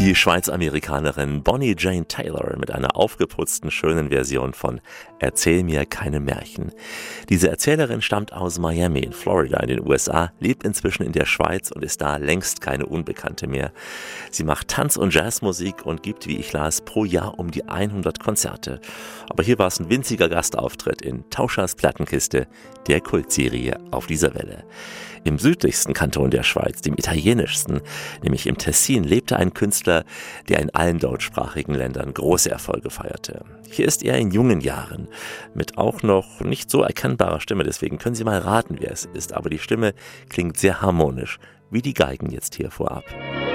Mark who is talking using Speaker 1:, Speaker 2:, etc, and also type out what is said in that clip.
Speaker 1: Die Schweiz-Amerikanerin Bonnie Jane Taylor mit einer aufgeputzten, schönen Version von »Erzähl mir keine Märchen«. Diese Erzählerin stammt aus Miami in Florida in den USA, lebt inzwischen in der Schweiz und ist da längst keine Unbekannte mehr. Sie macht Tanz- und Jazzmusik und gibt, wie ich las, pro Jahr um die 100 Konzerte. Aber hier war es ein winziger Gastauftritt in Tauschers Plattenkiste, der Kultserie Auf dieser Welle. Im südlichsten Kanton der Schweiz, dem italienischsten, nämlich im Tessin, lebte ein Künstler, der in allen deutschsprachigen Ländern große Erfolge feierte. Hier ist er in jungen Jahren, mit auch noch nicht so erkennbarer Stimme, deswegen können Sie mal raten, wer es ist, aber die Stimme klingt sehr harmonisch, wie die Geigen jetzt hier vorab.